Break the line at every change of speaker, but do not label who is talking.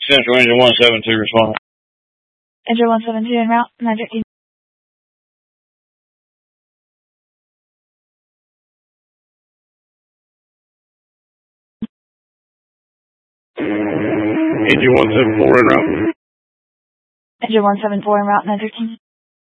Central Engine 172 respond.
Engine 172 en route, 913.
Engine 174 en route.
Engine 174 en route, 913.